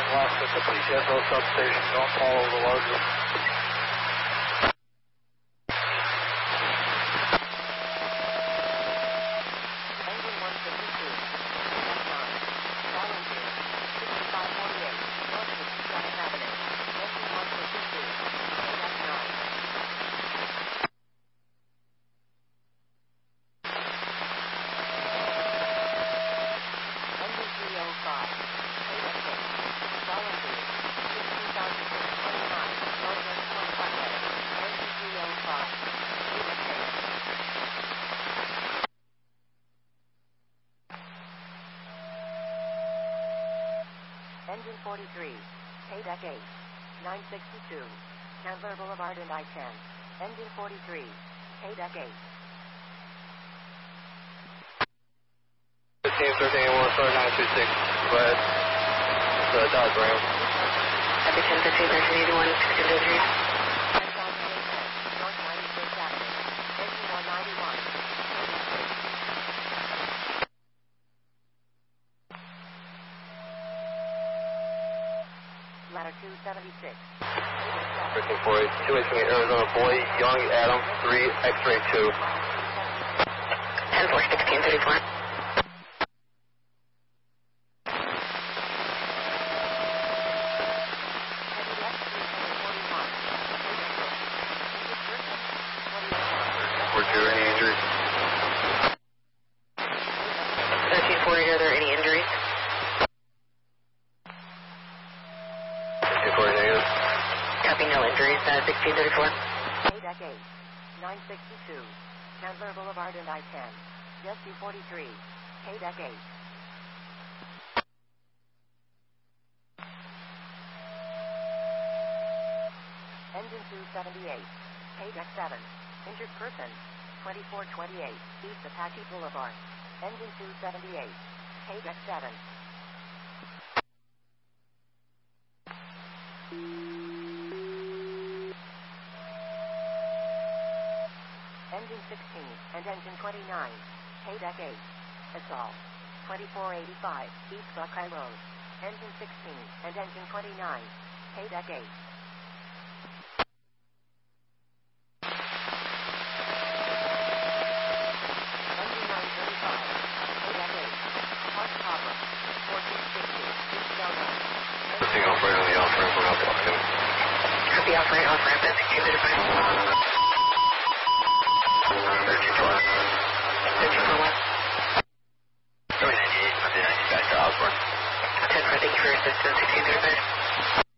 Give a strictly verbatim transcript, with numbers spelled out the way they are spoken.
lost at the P T S O substation. Don't follow the larger. Engine one fifty-two. nine. Volunteer. sixty-five forty-eight. North sixty-seventh Avenue. Engine one fifty-two. K F nine. Engine three oh five. K F six. Volunteer. sixteen thousand six hundred twenty-nine. Northwest Point Parkway. Engine three oh five. K F six. Engine forty-three. K deck eight. nine sixty-two. Chandler Boulevard and I ten. Engine forty-three. K deck eight. fifteen thirteen one star nine two six. Go ahead. It's a Dodge Ram. Happy ten fifteen thirteen eighty-one. Sixteen two three. North ninety-sixth Avenue. Engine one ninety-one. K deck six. Ladder two seventy-six. thirteen forty. two eight three Arizona Boy, Young Adam three, X-ray two. ten four sixteen thirty-four. Were there any injuries? thirteen forty, are there any injuries? thirteen forty negative. Copy, no injuries. Uh, sixteen thirty-four. K deck eight. nine sixty-two. Chandler Boulevard and I ten. Jesse forty-three. K deck eight. Engine two seventy-eight. K deck seven. Injured person. twenty-four twenty-eight. East Apache Boulevard. Engine two seventy-eight. K deck seven. Engine sixteen and engine twenty-nine. K deck eight. Assault. twenty-four eighty-five. East Buckeye Road. Engine sixteen and engine twenty-nine. K deck eight. Engine nine thirty-five. K deck eight. Park Harbor. fourteen sixty. East Belmont. Everything off right on the off ramp. We're not blocking. Copy, off right, off ramp. sixteen thirty-five. thirteen four. thirteen four one. three ninety-eight, Monday ninety back to Osborne. ten four, thank you for your assistance. sixteen thirty-five.